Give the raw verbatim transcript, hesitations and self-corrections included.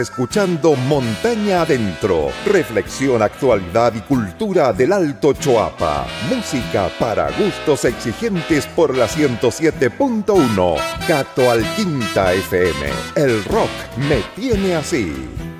Escuchando Montaña Adentro, reflexión, actualidad y cultura del Alto Choapa. Música para gustos exigentes por la ciento siete punto uno. Cato Alquinta F M. El rock me tiene así.